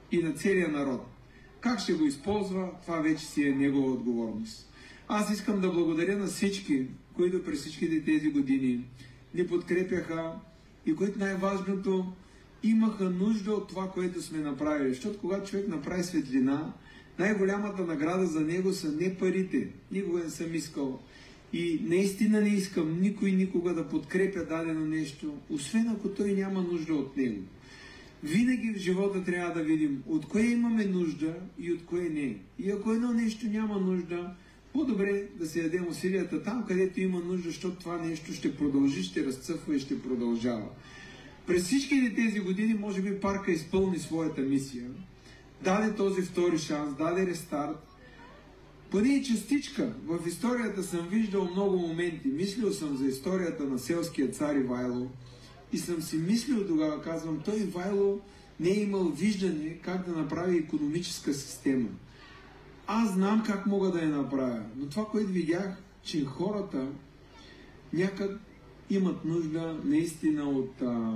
и на целия народ. Как ще го използва, това вече си е негова отговорност. Аз искам да благодаря на всички, които през всичките тези години ни подкрепяха и които най-важното имаха нужда от това, което сме направили. Защото когато човек направи светлина, най-голямата награда за него са не парите. Никога не съм искал. И наистина не искам никой никога да подкрепя дадено нещо, освен ако той няма нужда от него. Винаги в живота трябва да видим от кое имаме нужда и от кое не. И ако едно нещо няма нужда, по-добре да се дадем усилията там, където има нужда, защото това нещо ще продължи, ще разцъфва и ще продължава. През всичките тези години, може би, парка изпълни своята мисия. Даде този втори шанс, даде рестарт. Поне и частичка. В историята съм виждал много моменти. Мислил съм за историята на селския цар Ивайло и съм си мислил тогава, казвам, той Ивайло не е имал виждане как да направи икономическа система. Аз знам как мога да я направя, но това, което видях, че хората някак имат нужда наистина от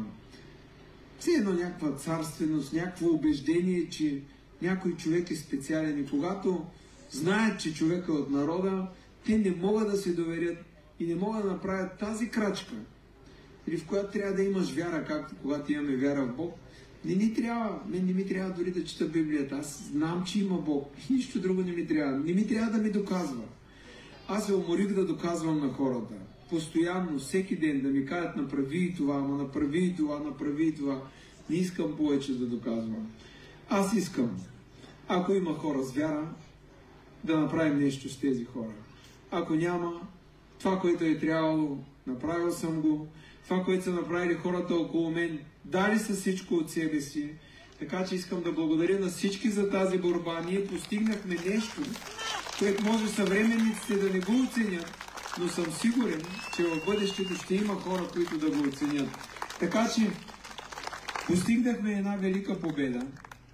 все едно някаква царственост, някакво убеждение, че някой човек е специален и когато знаят, че човек е от народа, те не могат да се доверят и не могат да направят тази крачка, или в която трябва да имаш вяра, както когато имаме вяра в Бог. Не ми трябва дори да чета Библията. Аз знам, че има Бог. Нищо друго не ми трябва. Не ми трябва да ми доказва. Аз се уморих да доказвам на хората. Постоянно, всеки ден да ми кажат направи и това, ама направи и това, направи и това. Не искам повече да доказвам. Аз искам, ако има хора с вяра, да направим нещо с тези хора. Ако няма, това, което е трябвало, направил съм го. Това, което са направили хората около мен, дали са всичко от себе си. Така че искам да благодаря на всички за тази борба. Ние постигнахме нещо, което може съвременниците да не го оценят, но съм сигурен, че в бъдещето ще има хора, които да го оценят. Така че постигнахме една велика победа.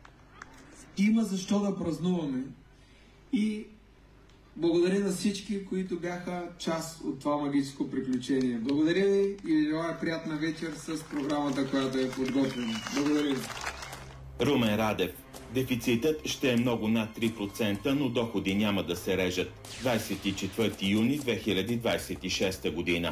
Има защо да празнуваме. И благодаря на всички, които бяха част от това магическо приключение. Благодаря ви и желая приятна вечер с програмата, която е подготвена. Благодаря ви. Румен Радев. Дефицитът ще е много над 3%, но доходи няма да се режат. 24 юни 2026 година.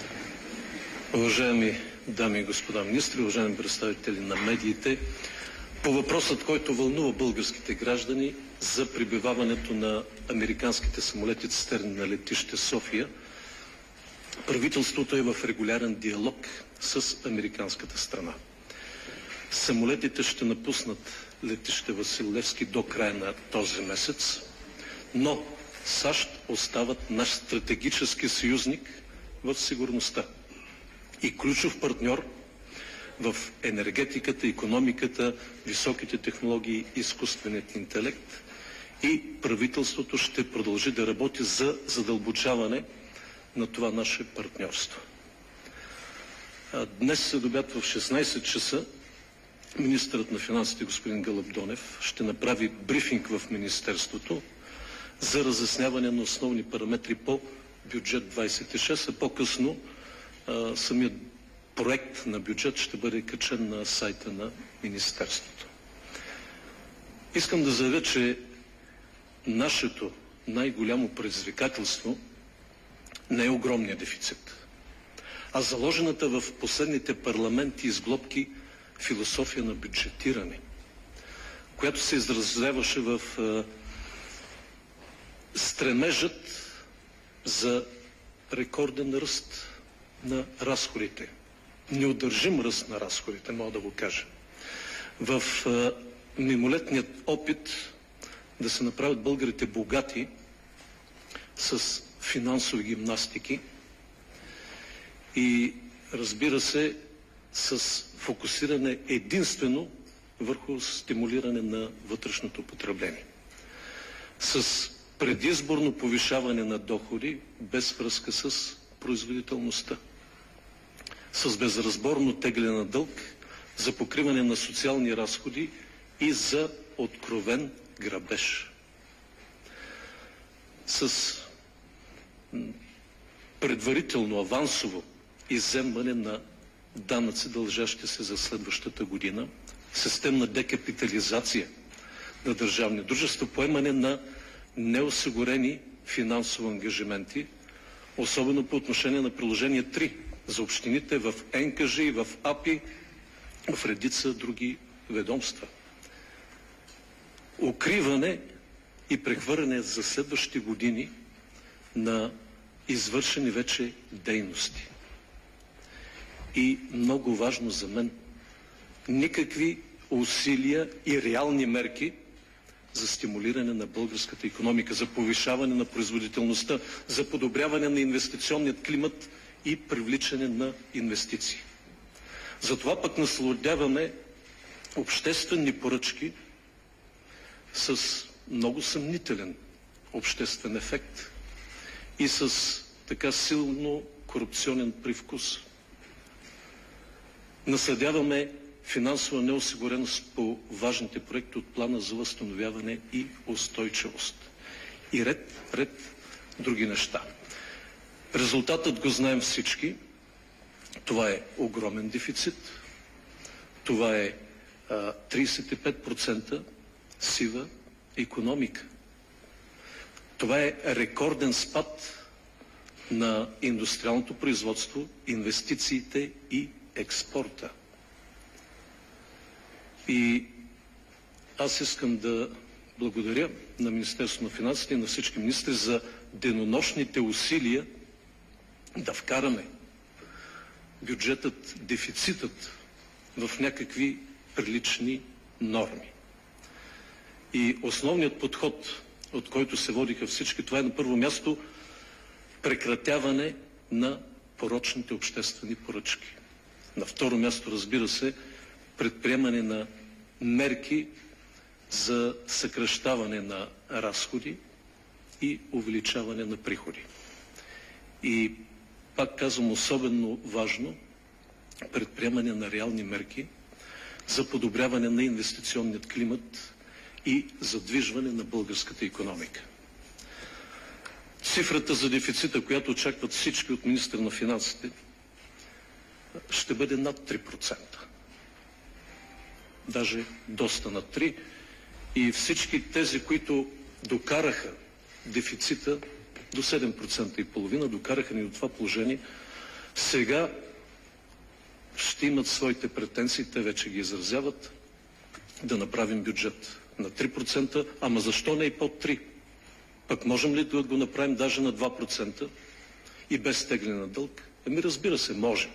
Уважаеми дами и господа министри, уважаеми представители на медиите, по въпросът, който вълнува българските граждани за прибиваването на американските самолети цистерни на летище София, правителството е в регулярен диалог с американската страна. Самолетите ще напуснат летище Васил Левски до края на този месец, но САЩ остават наш стратегически съюзник в сигурността и ключов партньор в енергетиката, икономиката, високите технологии, изкуственият интелект, и правителството ще продължи да работи за задълбочаване на това наше партньорство. Днес следобед в 16 часа министърът на финансите господин Гълъб Донев ще направи брифинг в Министерството за разясняване на основни параметри по бюджет 26, а по-късно самият проект на бюджет ще бъде качен на сайта на Министерството. Искам да заявя, че нашето най-голямо предизвикателство не е огромният дефицит, а заложената в последните парламенти изглобки философия на бюджетиране, която се изразяваше в стремежът за рекорден ръст на разходите. Неудържим ръст на разходите, мога да го кажа. В мимолетният опит да се направят българите богати с финансови гимнастики и, разбира се, с фокусиране единствено върху стимулиране на вътрешното потребление. С предизборно повишаване на доходи без връзка с производителността. С безразборно тегляне на дълг за покриване на социални разходи и за откровен грабеж. С предварително авансово изземване на данъци, дължащи се за следващата година, системна декапитализация на държавни дружества, поемане на неосигурени финансово ангажименти, особено по отношение на приложение 3 за общините в НКЖИ и в АПИ, в редица други ведомства. Укриване и прехвърляне за следващите години на извършени вече дейности. И много важно за мен, никакви усилия и реални мерки за стимулиране на българската икономика, за повишаване на производителността, за подобряване на инвестиционният климат и привличане на инвестиции. Затова пък насладяваме обществени поръчки с много съмнителен обществен ефект и с така силно корупционен привкус. Наследяваме финансова неосигуреност по важните проекти от плана за възстановяване и устойчивост. И ред други неща. Резултатът го знаем всички. Това е огромен дефицит. Това е 35% сива икономика. Това е рекорден спад на индустриалното производство, инвестициите и експорта. И аз искам да благодаря на Министерството на финансите и на всички министри за денонощните усилия да вкараме бюджетът, дефицитът в някакви прилични норми. И основният подход, от който се водиха всички, това е на първо място прекратяване на порочните обществени поръчки. На второ място, разбира се, предприемане на мерки за съкращаване на разходи и увеличаване на приходи. И пак казвам, особено важно, предприемане на реални мерки за подобряване на инвестиционният климат и задвижване на българската икономика. Цифрата за дефицита, която очакват всички от министъра на финансите, ще бъде над 3%. Даже доста над 3%. И всички тези, които докараха дефицита до 7,5%, докараха ни до това положение, сега ще имат своите претенции, те вече ги изразяват, да направим бюджет на 3%, ама защо не и под 3%? Пък можем ли да го направим даже на 2% и без тегляне на дълг? Ами разбира се, можем.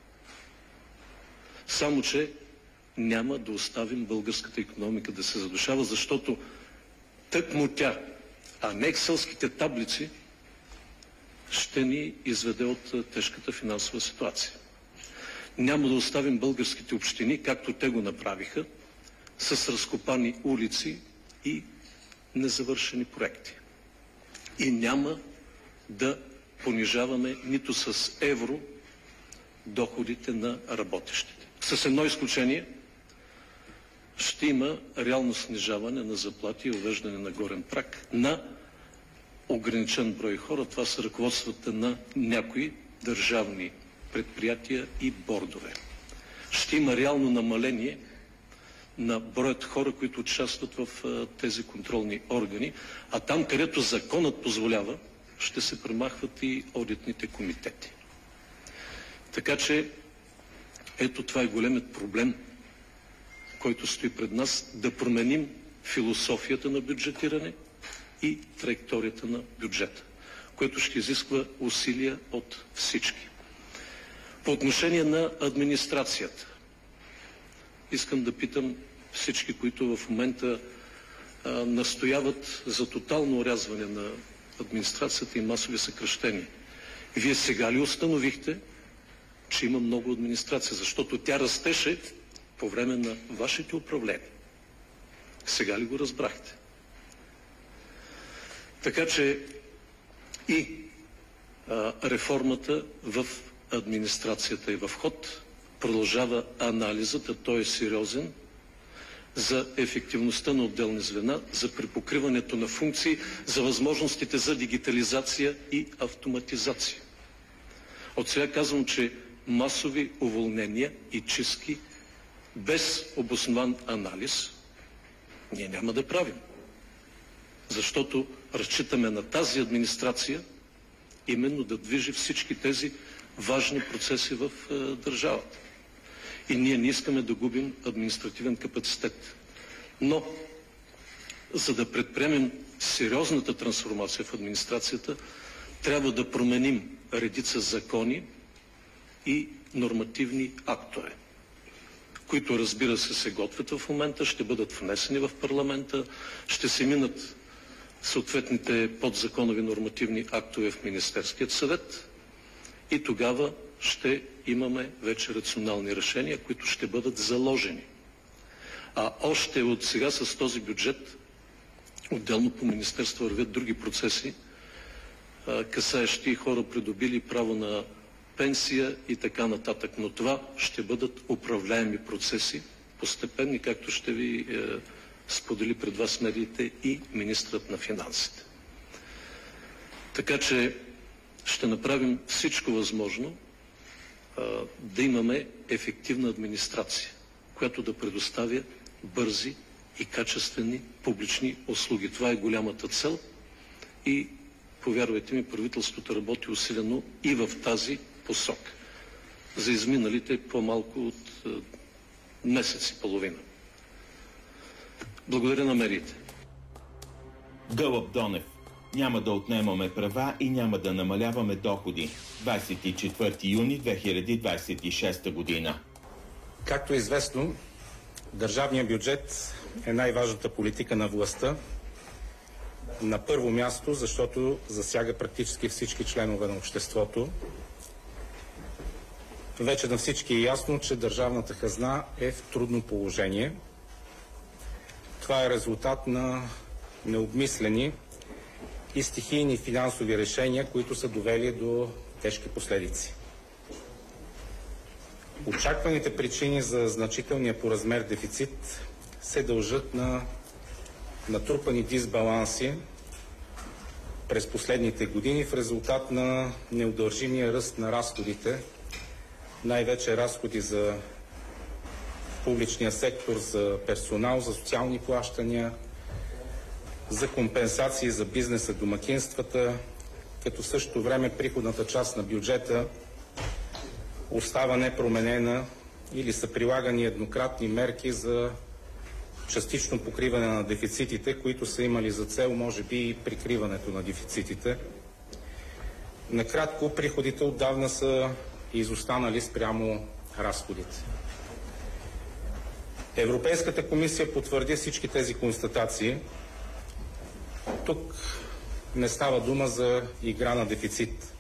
Само че няма да оставим българската икономика да се задушава, защото тъкмо тя, а не екселските таблици, ще ни изведе от тежката финансова ситуация. Няма да оставим българските общини, както те го направиха, с разкопани улици и незавършени проекти. И няма да понижаваме нито с евро доходите на работещите. С едно изключение, ще има реално снижаване на заплати и въвеждане на горен праг на ограничен брой хора. Това са ръководствата на някои държавни предприятия и бордове. Ще има реално намаление на броят хора, които участват в тези контролни органи, а там, където законът позволява, ще се премахват и одитните комитети. Така че, ето това е големият проблем, който стои пред нас, да променим философията на бюджетиране и траекторията на бюджета, което ще изисква усилия от всички. По отношение на администрацията, искам да питам всички, които в момента настояват за тотално орязване на администрацията и масови съкращения. Вие сега ли установихте, че има много администрация? Защото тя растеше по време на вашите управления. Сега ли го разбрахте? Така че и реформата в администрацията е в ход. Продължава анализът, а той е сериозен, за ефективността на отделни звена, за припокриването на функции, за възможностите за дигитализация и автоматизация. От сега казвам, че масови уволнения и чистки без обоснован анализ, ние няма да правим. Защото разчитаме на тази администрация именно да движи всички тези важни процеси в държавата. И ние не искаме да губим административен капацитет. Но, за да предприемем сериозната трансформация в администрацията, трябва да променим редица закони и нормативни актове, които, разбира се готвят в момента, ще бъдат внесени в парламента, ще се минат съответните подзаконови нормативни актове в Министерският съвет и тогава ще имаме вече рационални решения, които ще бъдат заложени. А още от сега с този бюджет, отделно по министерство вървят други процеси, касаещи хора, придобили право на пенсия и така нататък. Но това ще бъдат управляеми процеси, постепенни, както ще ви сподели пред вас медиите и министрът на финансите. Така че ще направим всичко възможно да имаме ефективна администрация, която да предоставя бързи и качествени публични услуги. Това е голямата цел и, повярвайте ми, правителството работи усилено и в тази посока за изминалите по-малко от месец и половина. Благодаря на медиите. Гълъб Донев: няма да отнемаме права и няма да намаляваме доходи. 24 юни 2026 година. Както е известно, държавният бюджет е най-важната политика на властта. На първо място, защото засяга практически всички членове на обществото. Вече на всички е ясно, че държавната хазна е в трудно положение. Това е резултат на необмислени и стихийни финансови решения, които са довели до тежки последици. Очакваните причини за значителния по размер дефицит се дължат на натрупани дисбаланси през последните години в резултат на неудържимия ръст на разходите, най-вече разходи за публичния сектор, за персонал, за социални плащания, за компенсации за бизнеса, домакинствата, като в същото време приходната част на бюджета остава непроменена или са прилагани еднократни мерки за частично покриване на дефицитите, които са имали за цел, може би, и прикриването на дефицитите. Накратко, приходите отдавна са изостанали спрямо разходите. Европейската комисия потвърди всички тези констатации. Тук не става дума за игра на дефицит.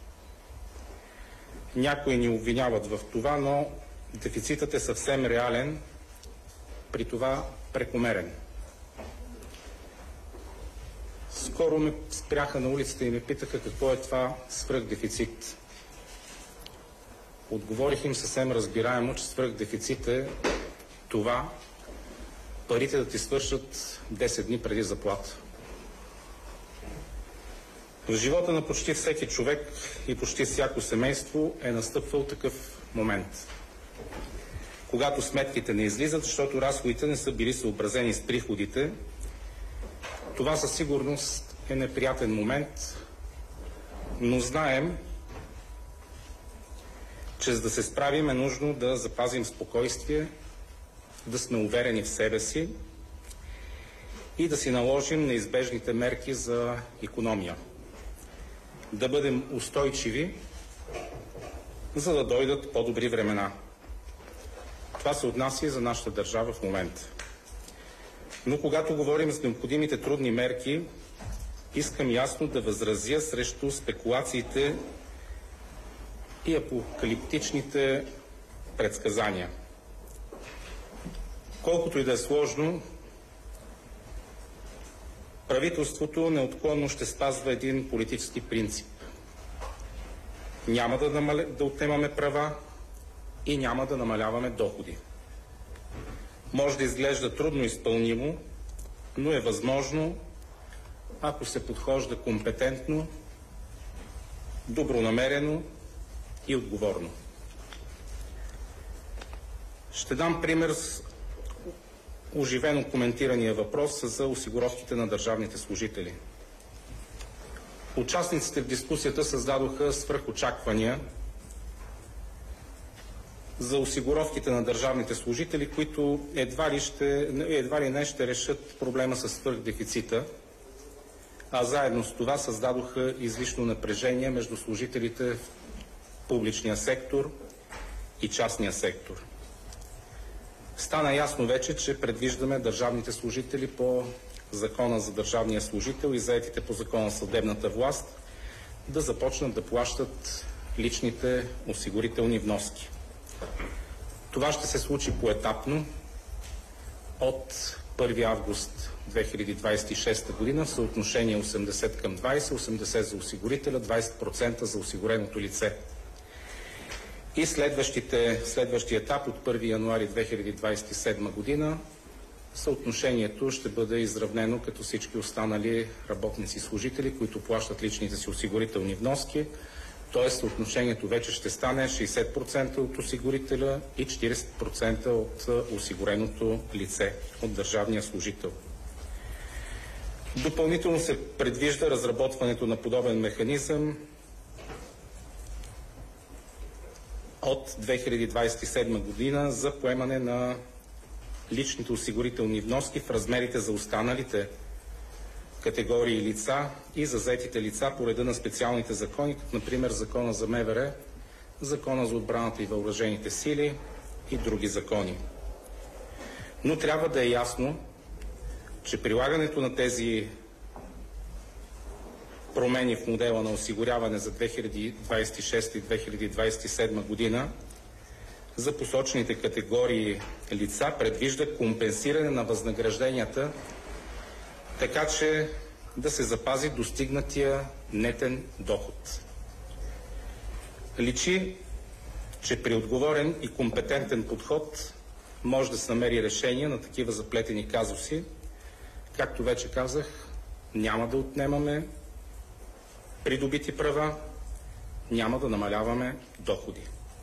Някои ни обвиняват в това, но дефицитът е съвсем реален, при това прекомерен. Скоро ме спряха на улицата и ме питаха какво е това свръхдефицит. Отговорих им съвсем разбираемо, че свръхдефицит е това парите да ти свършат 10 дни преди заплата. В живота на почти всеки човек и почти всяко семейство е настъпвал такъв момент. Когато сметките не излизат, защото разходите не са били съобразени с приходите, това със сигурност е неприятен момент, но знаем, че за да се справим е нужно да запазим спокойствие, да сме уверени в себе си и да си наложим неизбежните мерки за икономия. Да бъдем устойчиви, за да дойдат по-добри времена. Това се отнася и за нашата държава в момента. Но когато говорим за необходимите трудни мерки, искам ясно да възразя срещу спекулациите и апокалиптичните предсказания. Колкото и да е сложно, правителството неотклонно ще спазва един политически принцип. Няма да отнемаме права и няма да намаляваме доходи. Може да изглежда трудно изпълнимо, но е възможно, ако се подхожда компетентно, добронамерено и отговорно. Ще дам пример с оживено коментирания въпрос за осигуровките на държавните служители. Участниците в дискусията създадоха свръхочаквания за осигуровките на държавните служители, които едва ли не ще решат проблема с свръхдефицита, а заедно с това създадоха излишно напрежение между служителите в публичния сектор и частния сектор. Стана ясно вече, че предвиждаме държавните служители по Закона за държавния служител и заетите по Закона за съдебната власт да започнат да плащат личните осигурителни вноски. Това ще се случи поетапно от 1 август 2026 година в съотношение 80 към 20, 80 за осигурителя, 20% за осигуреното лице. И следващия етап от 1 януари 2027 година съотношението ще бъде изравнено като всички останали работници и служители, които плащат личните си осигурителни вноски, т.е. съотношението вече ще стане 60% от осигурителя и 40% от осигуреното лице, от държавния служител. Допълнително се предвижда разработването на подобен механизъм от 2027 година за поемане на личните осигурителни вноски в размерите за останалите категории лица и за заетите лица по реда на специалните закони, като например Закона за МВР, Закона за отбраната и въоръжените сили и други закони. Но трябва да е ясно, че прилагането на тези промени в модела на осигуряване за 2026 и 2027 година за посочените категории лица предвижда компенсиране на възнагражденията, така че да се запази достигнатия нетен доход. Личи, че при отговорен и компетентен подход може да се намери решение на такива заплетени казуси. Както вече казах, няма да отнемаме придобити права, няма да намаляваме доходи.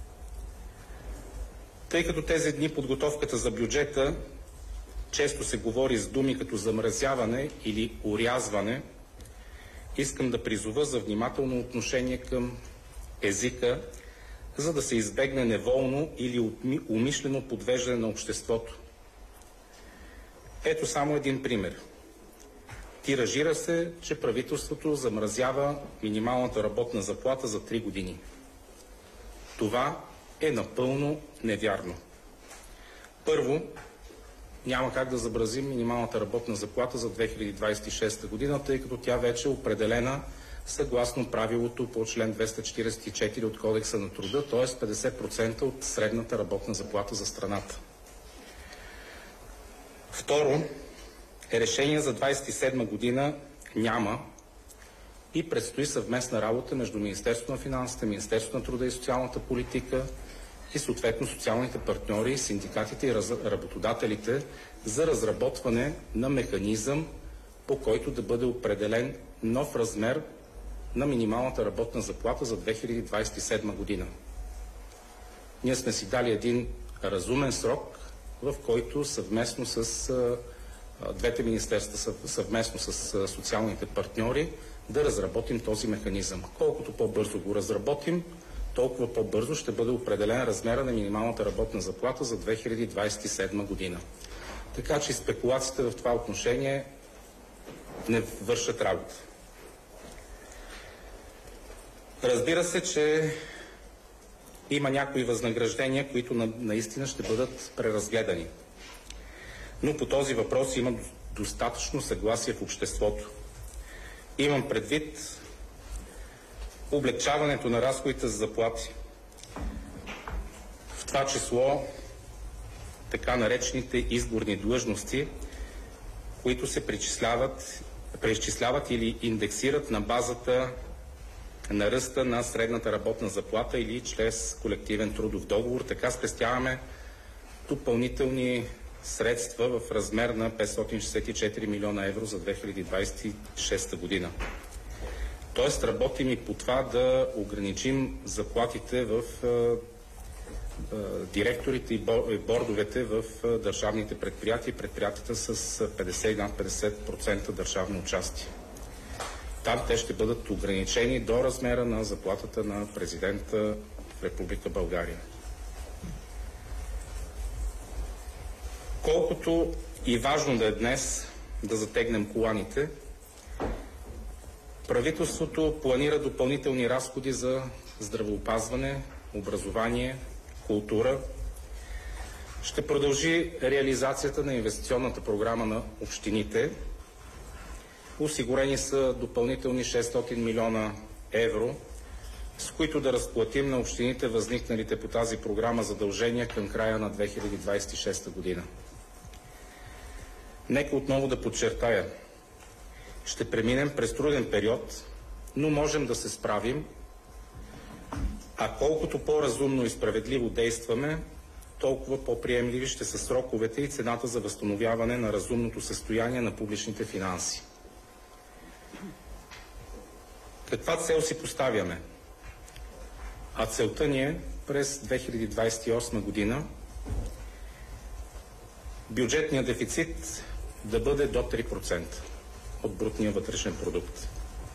Тъй като тези дни подготовката за бюджета често се говори с думи като замразяване или орязване, искам да призова за внимателно отношение към езика, за да се избегне неволно или умишлено подвеждане на обществото. Ето само един пример. Тиражира се, че правителството замразява минималната работна заплата за 3 години. Това е напълно невярно. Първо, няма как да замразим минималната работна заплата за 2026 година, тъй като тя вече е определена съгласно правилото по член 244 от Кодекса на труда, т.е. 50% от средната работна заплата за страната. Второ, решение за 2027 година няма и предстои съвместна работа между Министерството на финансите, Министерството на труда и социалната политика и съответно социалните партньори, синдикатите и работодателите за разработване на механизъм, по който да бъде определен нов размер на минималната работна заплата за 2027 година. Ние сме си дали един разумен срок, в който съвместно с двете министерства, съвместно с социалните партньори, да разработим този механизъм. Колкото по-бързо го разработим, толкова по-бързо ще бъде определен размера на минималната работна заплата за 2027 година. Така че спекулациите в това отношение не вършат работа. Разбира се, че има някои възнаграждения, които наистина ще бъдат преразгледани. Но по този въпрос има достатъчно съгласие в обществото. Имам предвид облекчаването на разходите за заплати. В това число така наречените изборни длъжности, които се преизчисляват или индексират на базата на ръста на средната работна заплата или чрез колективен трудов договор. Така спестяваме допълнителни средства в размер на 564 милиона евро за 2026 година. Тоест работим и по това да ограничим заплатите в директорите и бордовете в държавните предприятия и предприятията с 50 и над 50% държавно участие. Там те ще бъдат ограничени до размера на заплатата на президента в Република България. Колкото и важно да е днес да затегнем коланите, правителството планира допълнителни разходи за здравеопазване, образование, култура. Ще продължи реализацията на инвестиционната програма на общините. Осигурени са допълнителни 600 милиона евро, с които да разплатим на общините възникналите по тази програма задължения към края на 2026 година. Нека отново да подчертая. Ще преминем през труден период, но можем да се справим, а колкото по-разумно и справедливо действаме, толкова по-приемливи ще са сроковете и цената за възстановяване на разумното състояние на публичните финанси. Каква цел си поставяме? А целта ни е през 2028 година бюджетният дефицит да бъде до 3% от брутния вътрешен продукт.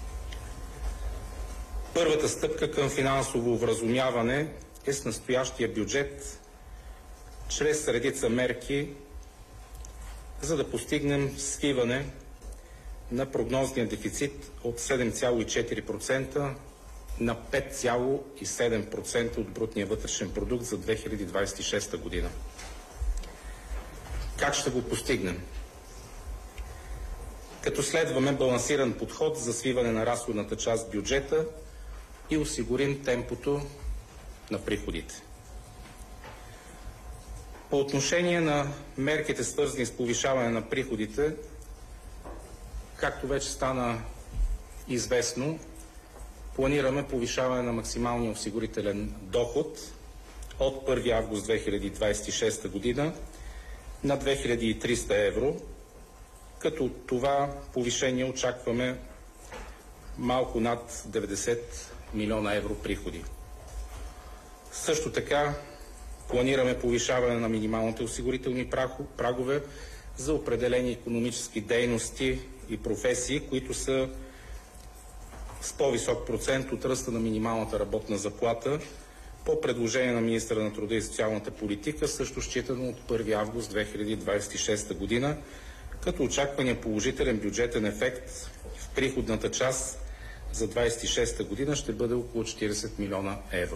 Първата стъпка към финансово вразумяване е с настоящия бюджет, чрез редица мерки, за да постигнем свиване на прогнозния дефицит от 7,4% на 5,7% от брутния вътрешен продукт за 2026 година. Как ще го постигнем? Като следваме балансиран подход за свиване на разходната част в бюджета и осигурим темпото на приходите. По отношение на мерките, свързани с повишаване на приходите, както вече стана известно, планираме повишаване на максималния осигурителен доход от 1 август 2026 година на 2300 евро, като това повишение очакваме малко над 90 милиона евро приходи. Също така планираме повишаване на минималните осигурителни прагове за определени икономически дейности и професии, които са с по-висок процент от ръста на минималната работна заплата по предложение на министъра на труда и социалната политика, също считано от 1 август 2026 година, като очаквания положителен бюджетен ефект в приходната част за 2026 година ще бъде около 40 милиона евро.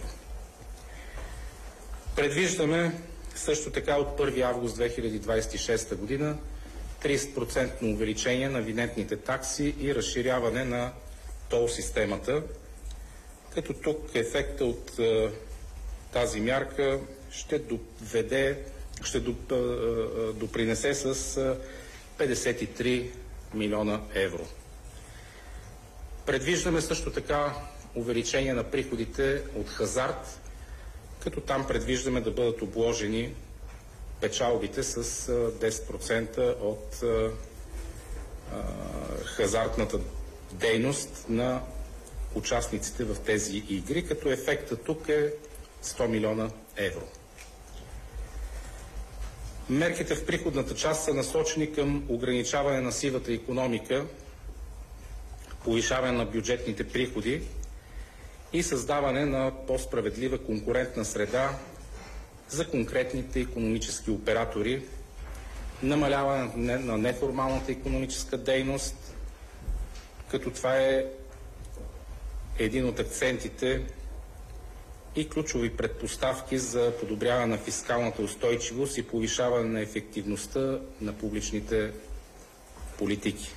Предвиждаме също така от 1 август 2026 година 30% увеличение на винетните такси и разширяване на тол системата, като тук ефекта от тази мярка ще допринесе с 53 милиона евро. Предвиждаме също така увеличение на приходите от хазарт, като там предвиждаме да бъдат обложени печалбите с 10% от хазартната дейност на участниците в тези игри, като ефектът тук е 100 милиона евро. Мерките в приходната част са насочени към ограничаване на сивата икономика, повишаване на бюджетните приходи и създаване на по-справедлива конкурентна среда за конкретните икономически оператори, намаляване на неформалната икономическа дейност, като това е един от акцентите и ключови предпоставки за подобряване на фискалната устойчивост и повишаване на ефективността на публичните политики.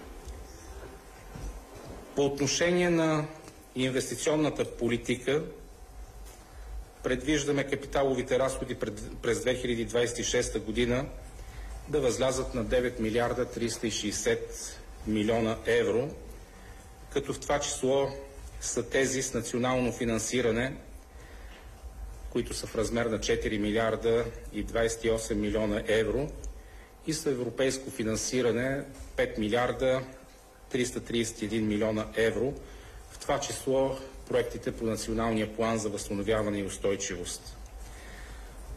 По отношение на инвестиционната политика, предвиждаме капиталовите разходи през 2026 година да възлязат на 9 милиарда 360 милиона евро, като в това число са тези с национално финансиране, които са в размер на 4 милиарда и 28 милиона евро, и с европейско финансиране 5 милиарда 331 милиона евро, в това число проектите по Националния план за възстановяване и устойчивост.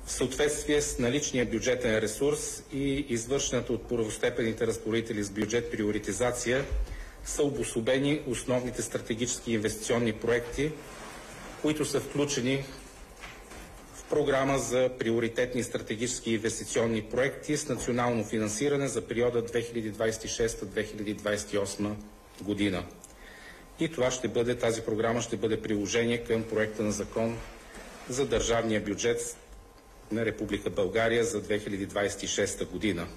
В съответствие с наличния бюджетен ресурс и извършената от първостепенните разпоредители с бюджет приоритизация са обособени основните стратегически инвестиционни проекти, които са включени в програма за приоритетни стратегически инвестиционни проекти с национално финансиране за периода 2026-2028 година. И тази програма ще бъде приложение към проекта на закон за държавния бюджет на Република България за 2026 година.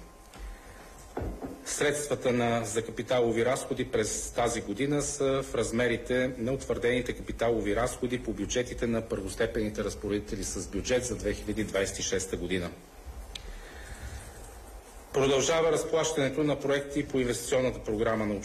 Средствата за капиталови разходи през тази година са в размерите на утвърдените капиталови разходи по бюджетите на първостепенните разпоредители с бюджет за 2026 година. Продължава разплащането на проекти по инвестиционната програма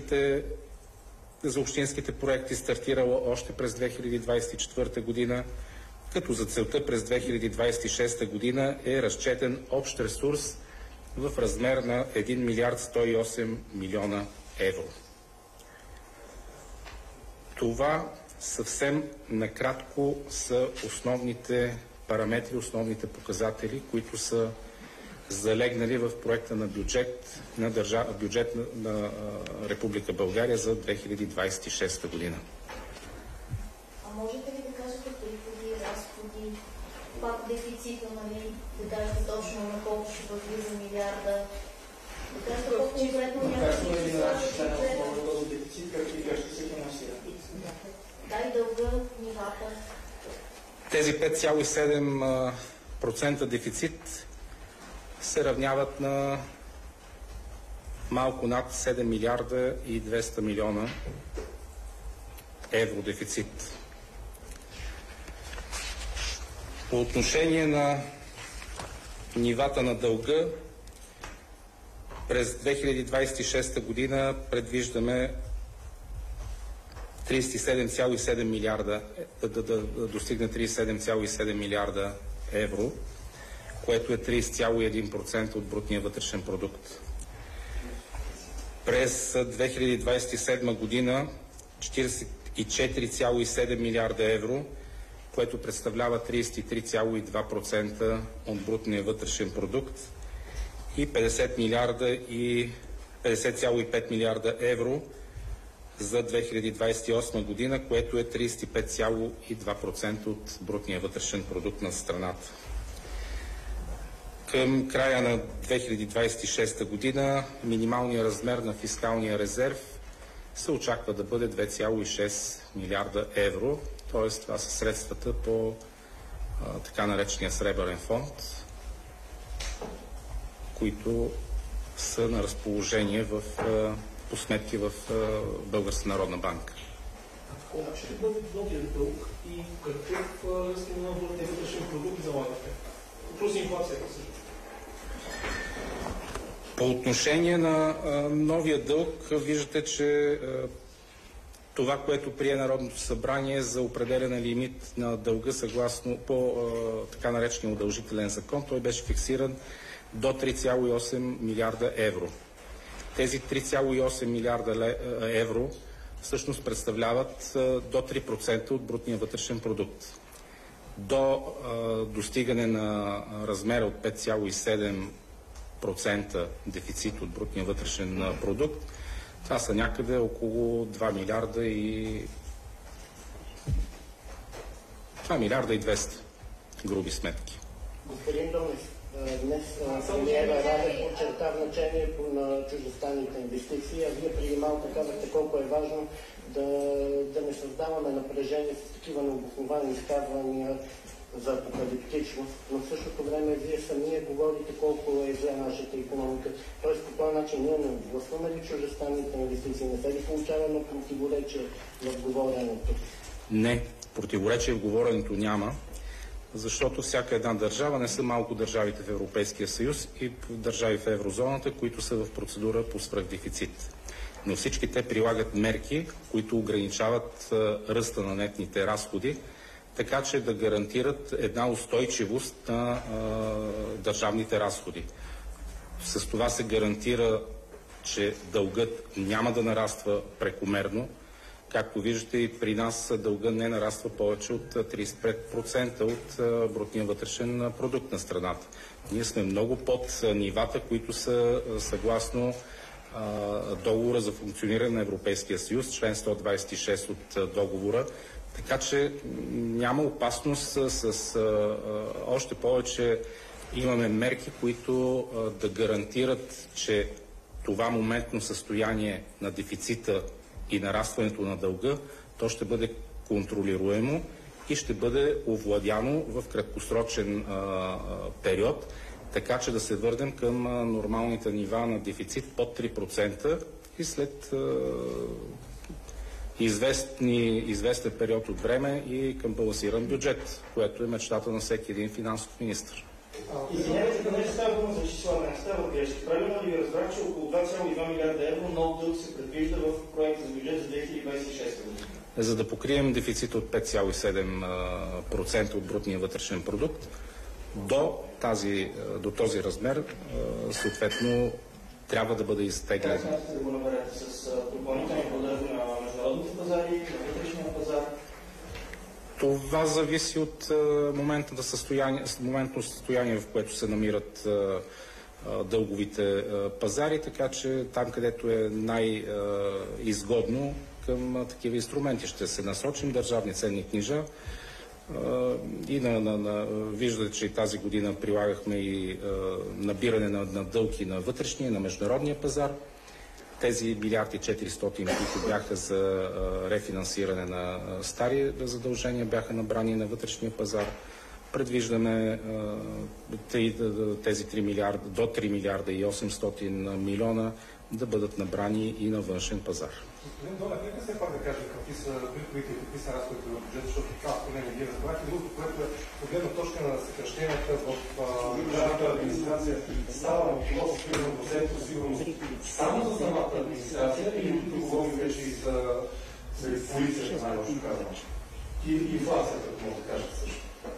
за общинските проекти, стартирала още през 2024 година, като за целта през 2026 година е разчетен общ ресурс в размер на 1 милиард 108 милиона евро. Това съвсем накратко са основните параметри, основните показатели, които са залегнали в проекта на бюджет на Република България за 2026 година. А можете ли да кажете приходи, разходи, пак дефицита, да кажете точно на колко ще възлиза милиарда? Да кажете по-конкретно някакви числа, този дефицит, как ще се финансира? Да, и дълга, нивата. Тези 5,7% дефицит се равняват на малко над 7 милиарда и 200 милиона евро дефицит. По отношение на нивата на дълга, през 2026 година предвиждаме 37,7 милиарда, да достигне 37,7 милиарда евро, което е 30,1% от брутния вътрешен продукт. През 2027 година 44,7 милиарда евро, което представлява 33,2% от брутния вътрешен продукт, и 50,5 милиарда евро за 2028 година, което е 35,2% от брутния вътрешен продукт на страната. Към края на 2026 година минималният размер на фискалния резерв се очаква да бъде 2,6 милиарда евро, т.е. това са средствата по така наречения Сребърен фонд, които са на разположение по сметки в Българската народна банка. Колко ще бъде новия дълг и какъв ръст на брутния вътрешен продукт залагате? Плюс инфлацията също. По отношение на новия дълг, виждате, че това, което прие Народното събрание за определен лимит на дълга съгласно по така наречения удължителен закон, той беше фиксиран до 3,8 милиарда евро. Тези 3,8 милиарда евро всъщност представляват до 3% от брутния вътрешен продукт. До достигане на размера от 5,7% дефицит от брутния вътрешен продукт, това са някъде около 2 милиарда и 200 груби сметки. Господин Донев, днес премиера Радев подчерта значението на чуждестранните инвестиции, а вие преди малко казахте колко е важно да не създаваме напрежение с такива необосновани изказвания за апокалиптичност, но в същото време вие самия говорите колко е зле нашата икономика. Тоест по този начин ние не отблъскваме ли чуждестранните инвестиции? Не се ли получава едно противоречие в говоренето? Не, противоречие в говоренето няма, защото всяка една държава, не са малко държавите в Европейския съюз и държави в еврозоната, които са в процедура по свръхдефицит. Но всички те прилагат мерки, които ограничават ръста на нетните разходи, така че да гарантират една устойчивост на държавните разходи. С това се гарантира, че дългът няма да нараства прекомерно, Както виждате, и при нас дълга не нараства повече от 35% от брутния вътрешен продукт на страната. Ние сме много под нивата, които са съгласно договора за функциониране на Европейския съюз, член 126 от договора. Така че няма опасност още повече имаме мерки, които да гарантират, че това моментно състояние на дефицита и нарастването на дълга, то ще бъде контролируемо и ще бъде овладяно в краткосрочен период, така че да се върнем към нормалните нива на дефицит под 3% и след известен период от време и към балансиран бюджет, което е мечтата на всеки един финансов министър. Извинявайте, да не става дума за числа, не става грешки. Правилно ли ви разбрах, че около 2,2 милиарда евро нов дълг се предвижда в проекта за бюджет за 2026 година? За да покрием дефицит от 5,7% от брутния вътрешен продукт, до този размер, съответно, трябва да бъде изтеглен. Как смятате да го наберете? С допълнителни продажби на международните пазари, на вътрешния пазар? Това зависи от моментното състояние, в което се намират дълговите пазари, така че там, където е най-изгодно към такива инструменти, ще се насочим държавни ценни книжа. И виждате, че и тази година прилагахме и набиране на дълги на вътрешния, на международния пазар. Тези 1,4 милиарда, които бяха за рефинансиране на стари задължения, бяха набрани на вътрешния пазар. Предвиждаме тези 3 милиарда, до 3 милиарда и 800 милиона да бъдат набрани и на външен пазар. Господин Донев, нека все пак да кажем какви са приходите и какви са разходите в бюджета, защото това поне не ги разбрах. И другото, което е от гледна точка на съкращенията в държавната администрация, става въпрос с сигурност само за самата администрация или тук говорим вече и за полицията, най-общо казвам. И инфлацията, ако може да кажете също.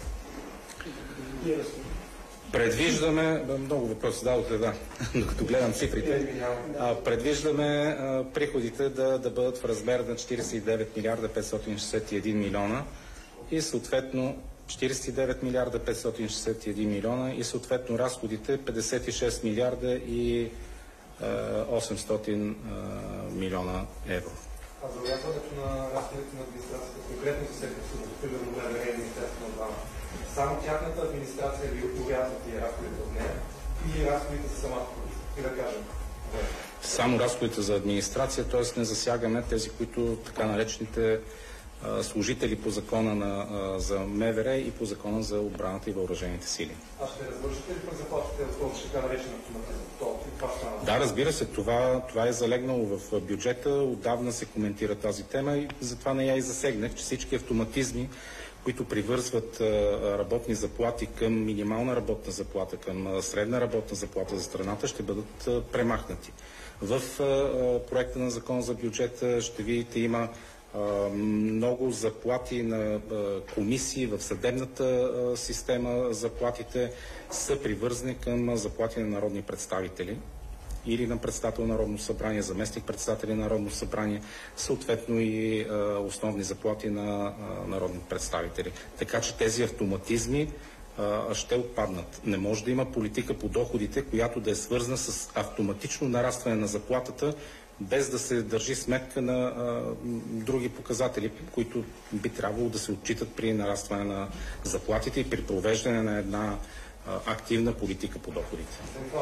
Предвиждаме, много въпроси дадохте, да, докато гледам цифрите, предвиждаме приходите да бъдат в размер на 49 милиарда 561 милиона и съответно 49 милиарда 561 милиона и съответно разходите 56 милиарда и 800 милиона евро. А за урязването на разходите на администрацията, конкретно за сектор примерно МВР и Министерството на отбрана, само тяхната администрация ви урязва тия разходите от нея и разходите за самата полиция? И да кажем. Само разходите за администрация, т.е. не засягаме тези, които така наречените служители по закона за МВР и по закона за отбраната и въоръжените сили. А ще развършите ли пък заплатите от този така наречен автоматизъм? Да, разбира се, това е залегнало в бюджета. Отдавна се коментира тази тема и затова не я и засегнах, че всички автоматизми, които привързват работни заплати към минимална работна заплата, към средна работна заплата за страната, ще бъдат премахнати. В проекта на закон за бюджета ще видите, има много заплати на комисии в съдебната система. Заплатите са привързани към заплати на народни представители или на председател на Народно събрание, заместник председатели на Народно събрание, съответно и основни заплати на народни представители. Така че тези автоматизми ще отпаднат. Не може да има политика по доходите, която да е свързана с автоматично нарастване на заплатата, без да се държи сметка на други показатели, които би трябвало да се отчитат при нарастване на заплатите и при провеждане на една активна политика по доходите.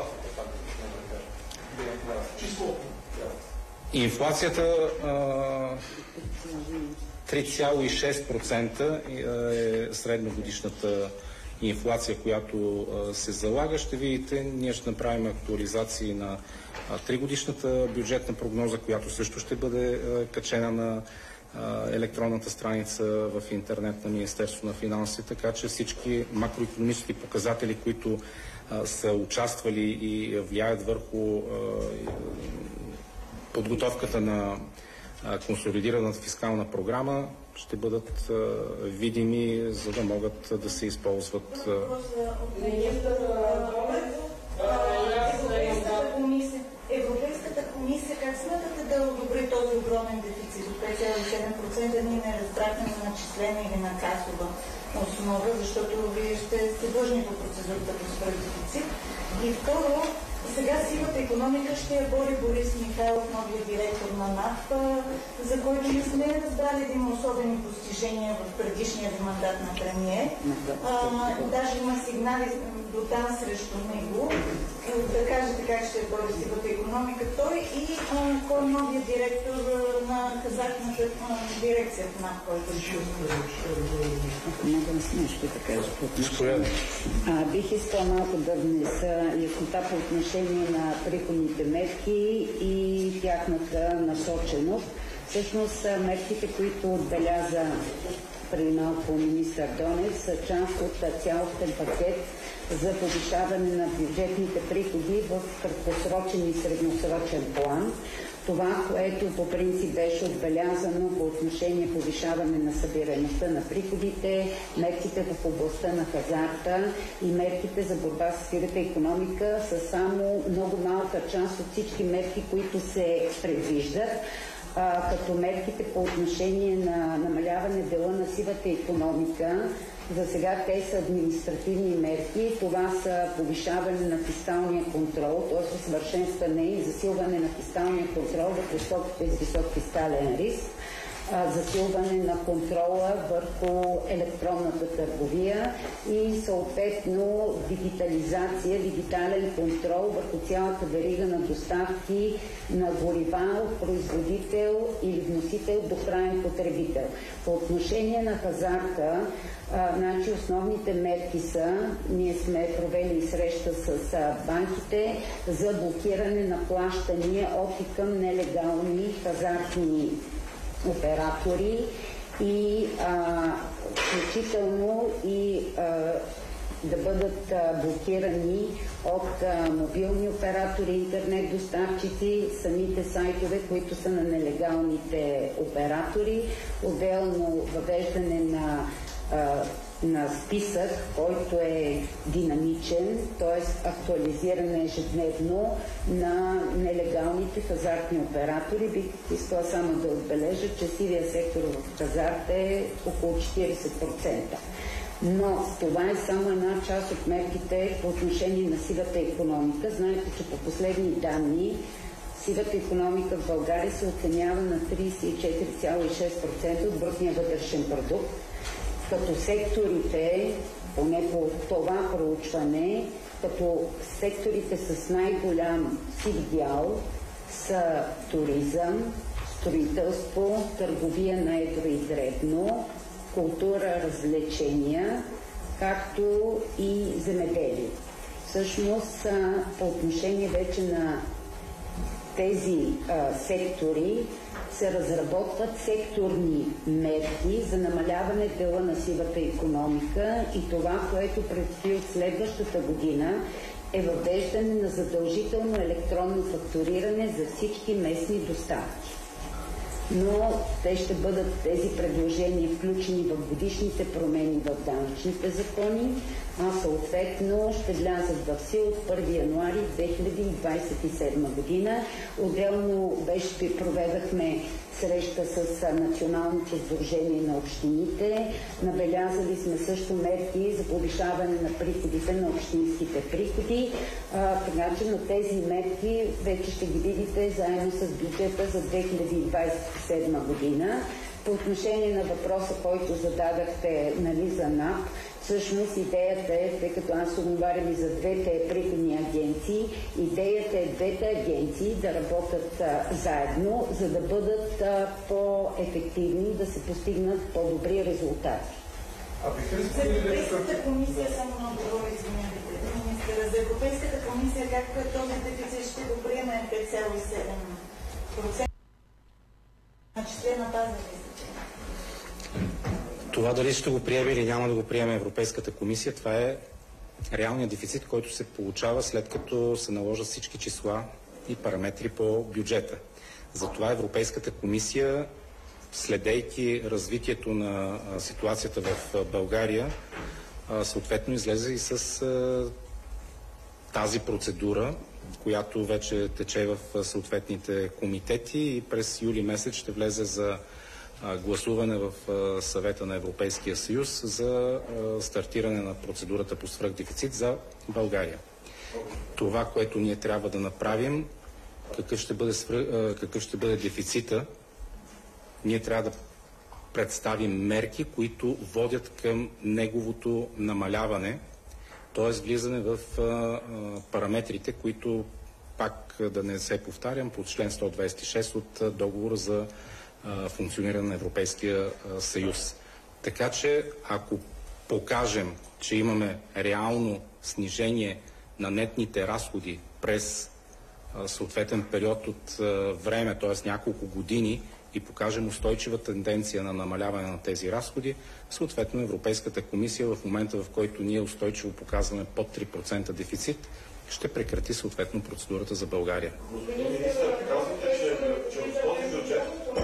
Инфлацията 3,6% е средногодишната инфлация, която се залага. Ще видите, ние ще направим актуализации на 3-годишната бюджетна прогноза, която също ще бъде качена на електронната страница в интернет на Министерството на финансите, така че всички макроекономически показатели, които са участвали и влияят върху подготовката на консолидираната фискална програма, ще бъдат видими, за да могат да се използват. Европейската комисия как смятате да одобри този огромен дефицит от 5,7%, ние не разбрахме на начислена или на касова основа, защото вие ще сте длъжни по процедурата по свръхдефицит. И второ, сега сивата икономика ще я бори Борис Михайлов, новият директор на НАП, за който не сме разбрали да има особени постижения в предишния мандат на премиер. Даже има сигнали до там срещу него. Да кажете как ще бори сивата икономика той и кой е новият директор на хазартната дирекция в НАП, който ще мога нещо да кажа. Бих искала малко да внеса яснота по отношение на приходните мерки и тяхната насоченост. Всъщност мерките, които отбеляза преди малко министър Донев, са част от цялостен пакет за повишаване на бюджетните приходи в краткосрочен и средносрочен план. Това, което по принцип беше отбелязано по отношение повишаване на събираемостта на приходите, мерките в областта на хазарта и мерките за борба с сивата икономика са само много малка част от всички мерки, които се предвиждат. Като мерките по отношение на намаляване дела на сивата икономика, за сега те са административни мерки. Това са повишаване на фискалния контрол, т.е. усъвършенстване и засилване на фискалния контрол върху стоките с висок фискален риск, засилване на контрола върху електронната търговия и съответно дигитализация, дигитален контрол върху цялата верига на доставки на горива от производител или вносител до краен потребител. По отношение на хазарта, значи основните мерки са, ние сме провели среща с банките за блокиране на плащания от и към нелегални хазартни оператори и включително и да бъдат блокирани от мобилни оператори, интернет доставчици, самите сайтове, които са на нелегалните оператори, отделно въвеждане на списък, който е динамичен, т.е. актуализиране ежедневно на нелегалните хазартни оператори. Бих искала само да отбележа, че сивия сектор в хазарта е около 40%. Но това е само една част от мерките по отношение на сивата икономика. Знаете, че по последни данни сивата икономика в България се оценява на 34,6% от брутния вътрешен продукт, като секторите, поне по това проучване, като секторите с най-голям сив дял са туризъм, строителство, търговия на едро и дребно, култура, развлечения, както и земеделие. Всъщност, по отношение вече на тези сектори се разработват секторни мерки за намаляване дела на сивата икономика и това, което предстои от следващата година, е въвеждане на задължително електронно фактуриране за всички местни доставки. Но те ще бъдат тези предложения включени в годишните промени в данъчните закони, а съответно ще влязат в сила от 1 януари 2027 година. Отделно проведахме среща с Националното сдружение на общините. Набелязали сме също мерки за повишаване на приходите на общинските приходи. Така че на тези мерки вече ще ги видите заедно с бюджета за 2027 година. По отношение на въпроса, който зададахте, нали, за НАП, всъщност идеята е, тъй като аз отговарям и за двете приходни агенции, идеята е двете агенции да работят заедно, за да бъдат по-ефективни, да се постигнат по-добри резултати. За Европейската комисия, само много добро, извинявайте, министъра, за Европейската комисия как този дефицит ще го приеме 5,7%? Начислена база ли? Това дали ще го приеме или няма да го приеме Европейската комисия, това е реалният дефицит, който се получава след като се наложат всички числа и параметри по бюджета. Затова Европейската комисия, следейки развитието на ситуацията в България, съответно излезе и с тази процедура която вече тече в съответните комитети и през юли месец ще влезе за гласуване в Съвета на Европейския съюз за стартиране на процедурата по свръхдефицит за България. Това, което ние трябва да направим, какъв ще бъде дефицита, ние трябва да представим мерки, които водят към неговото намаляване, т.е. влизане в параметрите, които, пак да не се повтарям, по член 126 от договора за функциониране на Европейския съюз. Така че, ако покажем, че имаме реално снижение на нетните разходи през съответен период от време, т.е. няколко години, и покажем устойчива тенденция на намаляване на тези разходи, съответно Европейската комисия в момента, в който ние устойчиво показваме под 3% дефицит, ще прекрати съответно процедурата за България. Господин министър, казвате, че от този бюджет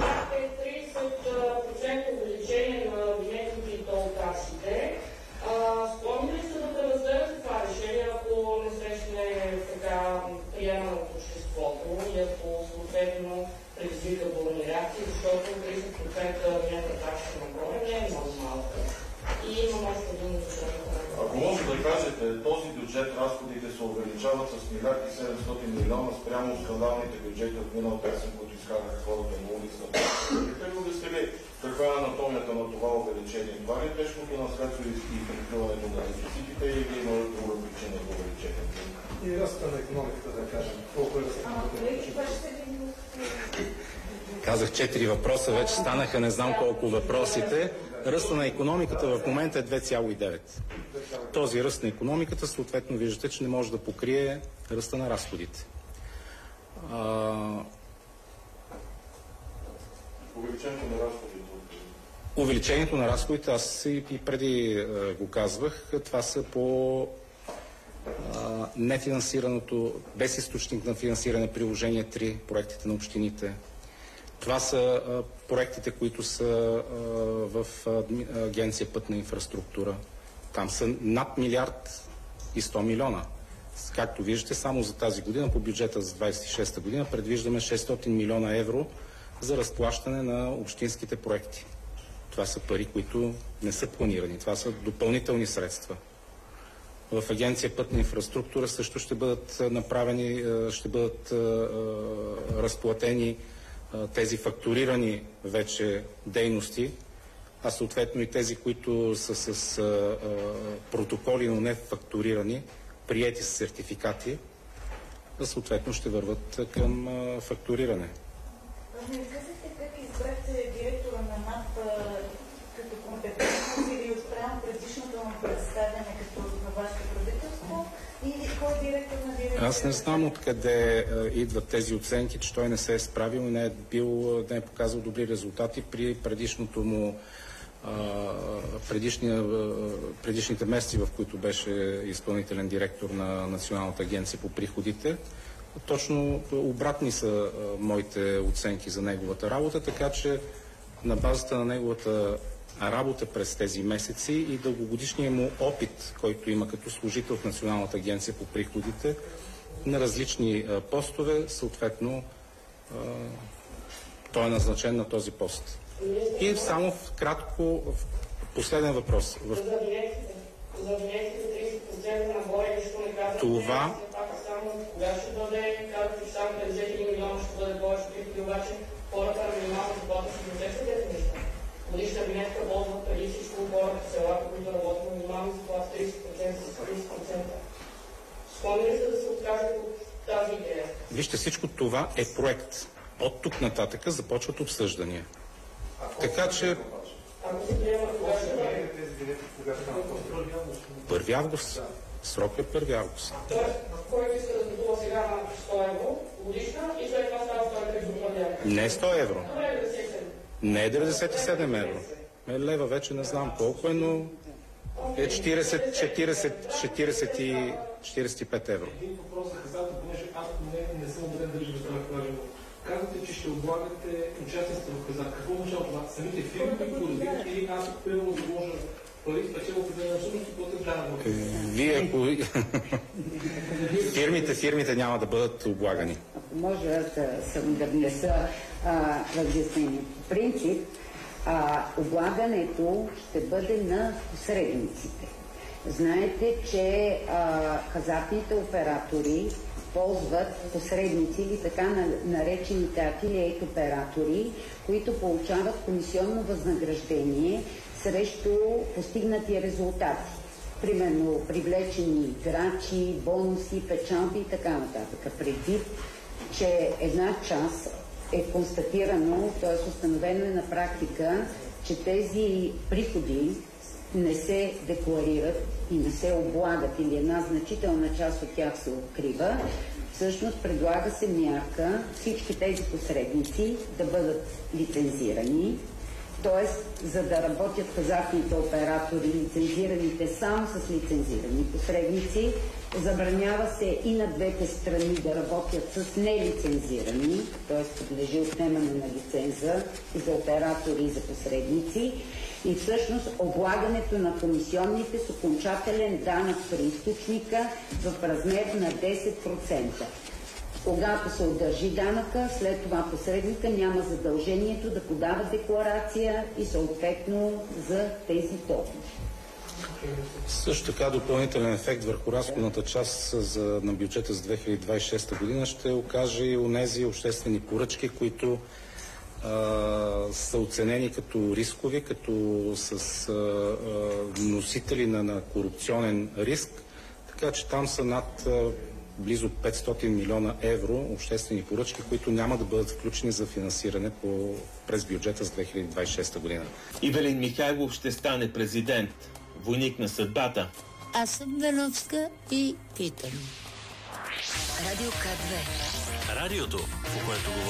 30% увеличение на винетните и тол таксите. Спомни ли се да преразгледате това решение, ако не срещне така приемане от обществото и ако съответно предизвика бурни реакции, защото 30% винетна такса на броя не е много малка и има още един бюджет. Ако може да кажете, този бюджет, разходите се увеличават с 1 700 милиона спрямо скандалните бюджети от миналата есен, които изкараха хората на улицата. Бихте ли обяснили каква е анатомията на това увеличение? Това ли е тежкото наследство и прикриването на дефицитите или има друга причина за увеличението? И ръста на икономиката, да кажем. Колко е ръста на икономиката? Казах 4 въпроса, вече станаха не знам колко въпросите. Ръста на икономиката в момента е 2,9. Този ръст на икономиката, съответно, виждате, че не може да покрие ръста на разходите. Увеличението на разходите? Увеличението на разходите, аз и преди го казвах, това са по нефинансираното, без източник на финансиране, приложение 3, проектите на общините. Това са проектите, които са в Агенция Пътна инфраструктура. Там са над 1 милиард и 100 милиона. Както виждате, само за тази година по бюджета за 26-та година предвиждаме 600 милиона евро за разплащане на общинските проекти. Това са пари, които не са планирани. Това са допълнителни средства. В Агенция Пътна инфраструктура също ще бъдат направени, ще бъдат разплатени тези фактурирани вече дейности, а съответно и тези, които са с протоколи, но не фактурирани, приети с сертификати, съответно ще върват към фактуриране. Не казахте как избрахте директора на НАП като компетентност или отправям предишното му представяне като на вашето правителство? Или кой е директор на директора? Аз не знам откъде идват тези оценки, че той не се е справил и не е показал добри резултати при предишното му предишните месеци, в които беше изпълнителен директор на Националната агенция по приходите. Точно обратни са моите оценки за неговата работа, така че на базата на неговата работа през тези месеци и дългогодишния му опит, който има като служител в Националната агенция по приходите на различни постове, съответно той е назначен на този пост. И само кратко последен въпрос. За винетите 30% нагоре нищо не казвате. Това... Кога ще бъде, казвате, че само 50 милиона ще бъде повече приходи, обаче хората на минимална заплата ще досещат тези неща. Годишна винетка ползват преди всичко хората в селата, които работят на минимална заплата 30% с 30%. Спомни ли се да се откажете от тази идея? Вижте, всичко това е проект. От тук нататък започват обсъждания. Така че... Ако се приема, кога ще бъде? 1 август. Срок е 1 август. Тоест, който иска да закупува сега на 100 евро годишна и след това става 130 евро. Не 100 евро. Не е 97 евро. Лева вече не знам колко е, но е 45 евро. Един въпрос за хазарта, понеже аз не съм убеден дали ще разбрах правилно. Казвате, че ще облагате участниците в хазарт. Какво означава това? Самите фирми, които го развиват, или аз примерно заложа пари, спечело определена сума и после данък? Вие, Фирмите няма да бъдат облагани. Ако може да внеса разяснение. По принцип, облагането ще бъде на посредниците. Знаете, че хазартните оператори ползват посредници или така наречените афилиейт оператори, които получават комисионно възнаграждение срещу постигнати резултати. Примерно привлечени играчи, бонуси, печалби и така нататък. Предвид, че една част е констатирано, т.е. установено е на практика, че тези приходи не се декларират и не се облагат или една значителна част от тях се укрива, всъщност предлага се мярка всички тези посредници да бъдат лицензирани, т.е. за да работят хазартните оператори, лицензираните само с лицензирани посредници, забранява се и на двете страни да работят с нелицензирани, т.е. подлежи отнемане на лиценза и за оператори и за посредници, и всъщност облагането на комисионните с окончателен данък при източника в размер на 10%. Когато се удържи данъка, след това посредника няма задължението да подава декларация и съответно за тези доходи. Също така допълнителен ефект върху разходната част на бюджета за 2026 година ще окаже и онези обществени поръчки, които са оценени като рискови, като с носители на корупционен риск, така че там са над близо 500 милиона евро обществени поръчки, които няма да бъдат включени за финансиране през бюджета за 2026 година. Ивелин Михайлов ще стане президент, войник на съдбата. Аз съм Галовска и питам. Радио К2. Радиото, по което говорим.